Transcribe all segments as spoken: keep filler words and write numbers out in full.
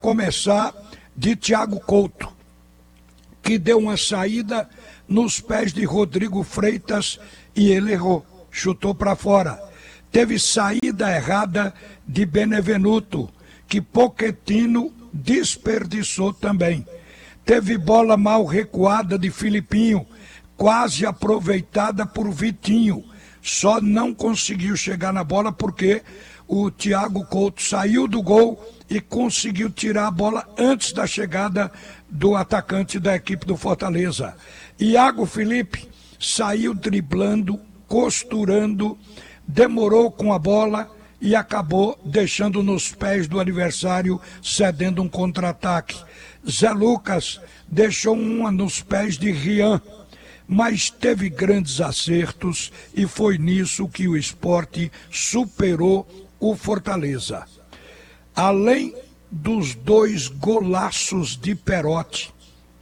começar de Thiago Couto, que deu uma saída nos pés de Rodrigo Freitas e ele errou, chutou para fora. Teve saída errada de Benevenuto, que Pochettino desperdiçou também. Teve bola mal recuada de Filipinho, quase aproveitada por Vitinho. Só não conseguiu chegar na bola porque o Thiago Couto saiu do gol e conseguiu tirar a bola antes da chegada do atacante da equipe do Fortaleza. Iago Felipe saiu driblando, costurando, demorou com a bola e acabou deixando nos pés do adversário, cedendo um contra-ataque. Zé Lucas deixou uma nos pés de Rian, mas teve grandes acertos e foi nisso que o Sport superou o Fortaleza. Além dos dois golaços de Perotti,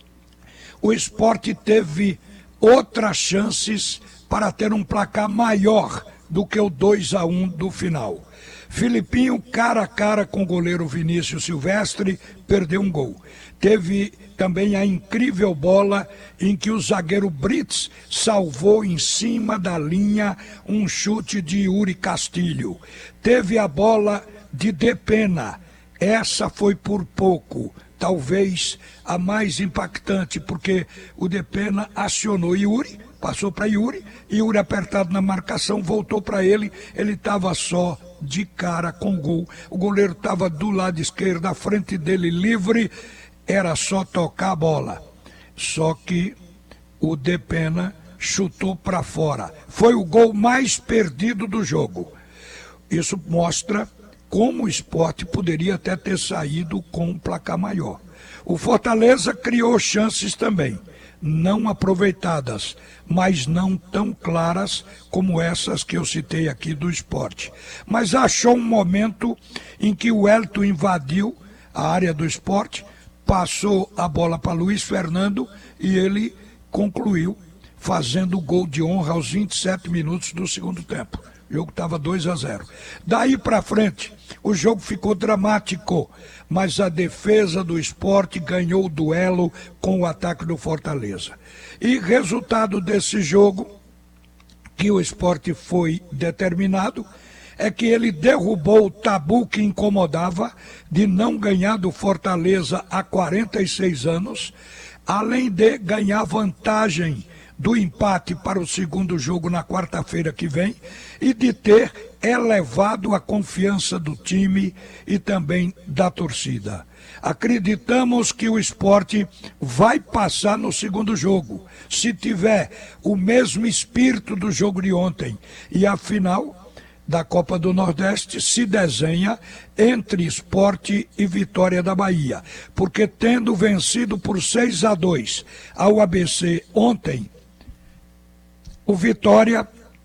o Sport teve outras chances para ter um placar maior do que o dois a um do final. Filipinho, cara a cara com o goleiro Vinícius Silvestre, perdeu um gol. Teve também a incrível bola em que o zagueiro Brits salvou em cima da linha um chute de Yuri Castilho. Teve a bola de Depena, essa foi por pouco, talvez a mais impactante, porque o Depena acionou Yuri, passou para Yuri, Yuri apertado na marcação, voltou para ele, ele estava só de cara com o gol, o goleiro estava do lado esquerdo, à frente dele livre, era só tocar a bola, só que o Depena chutou para fora, foi o gol mais perdido do jogo. Isso mostra como o Sport poderia até ter saído com um placar maior. O Fortaleza criou chances também, não aproveitadas, mas não tão claras como essas que eu citei aqui do Sport. Mas achou um momento em que o Elton invadiu a área do Sport, passou a bola para Luiz Fernando e ele concluiu fazendo o gol de honra aos vinte e sete minutos do segundo tempo. O jogo estava dois a zero. Daí para frente, o jogo ficou dramático, mas a defesa do Sport ganhou o duelo com o ataque do Fortaleza. E resultado desse jogo, que o Sport foi determinado, é que ele derrubou o tabu que incomodava de não ganhar do Fortaleza há quarenta e seis anos, além de ganhar vantagem do empate para o segundo jogo na quarta-feira que vem e de ter elevado a confiança do time e também da torcida. Acreditamos que o Sport vai passar no segundo jogo, se tiver o mesmo espírito do jogo de ontem. E a final da Copa do Nordeste se desenha entre Sport e Vitória da Bahia, porque tendo vencido por seis a dois ao A B C ontem, o Vitória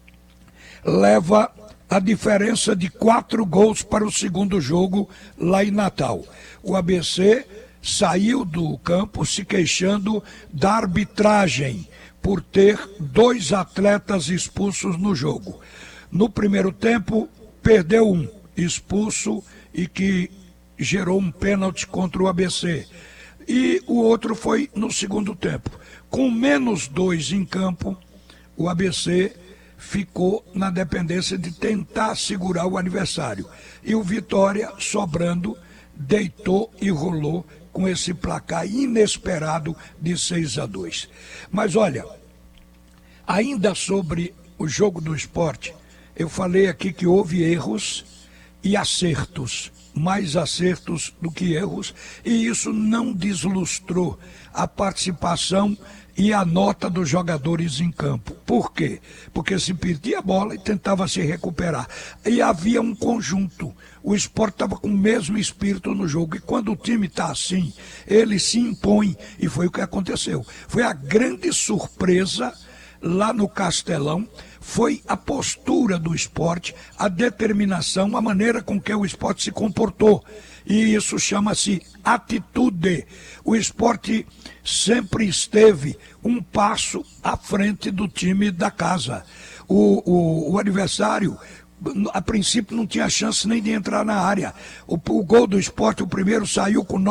leva a diferença de quatro gols para o segundo jogo lá em Natal. O A B C saiu do campo se queixando da arbitragem por ter dois atletas expulsos no jogo. No primeiro tempo, perdeu um expulso e que gerou um pênalti contra o A B C. E o outro foi no segundo tempo. Com menos dois em campo, o A B C ficou na dependência de tentar segurar o adversário. E o Vitória, sobrando, deitou e rolou com esse placar inesperado de seis a dois. Mas olha, ainda sobre o jogo do Sport, eu falei aqui que houve erros e acertos, mais acertos do que erros, e isso não deslustrou a participação e a nota dos jogadores em campo. Por quê? Porque se perdia a bola e tentava se recuperar. E havia um conjunto. O Sport estava com o mesmo espírito no jogo. E quando o time está assim, ele se impõe. E foi o que aconteceu. Foi a grande surpresa lá no Castelão. Foi a postura do Sport, a determinação, a maneira com que o Sport se comportou. E isso chama-se atitude. O Sport sempre esteve um passo à frente do time da casa. O, o, o adversário, a princípio, não tinha chance nem de entrar na área. O, o gol do Sport, o primeiro, saiu com